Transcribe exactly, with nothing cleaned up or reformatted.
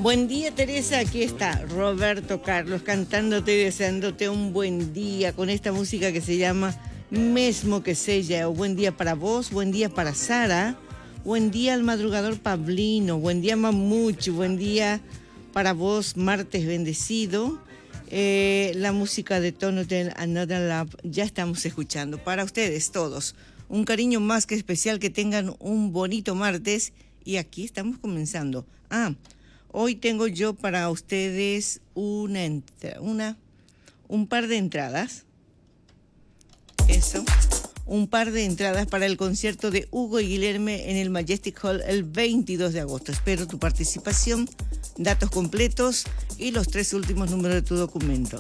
Buen día, Teresa. Aquí está Roberto Carlos cantándote y deseándote un buen día con esta música que se llama Mesmo que Sella. Buen día para vos, buen día para Sara, buen día al madrugador Pablino, buen día Mamucho, buen día para vos, martes bendecido. Eh, la música de Tonhotel Another Love ya estamos escuchando. Para ustedes todos, un cariño más que especial, que tengan un bonito martes. Y aquí estamos comenzando. Ah, hoy tengo yo para ustedes una, una, un par de entradas. Eso. Un par de entradas para el concierto de Hugo y Guilherme en el Majestic Hall el veintidós de agosto. Espero tu participación, datos completos y los tres últimos números de tu documento.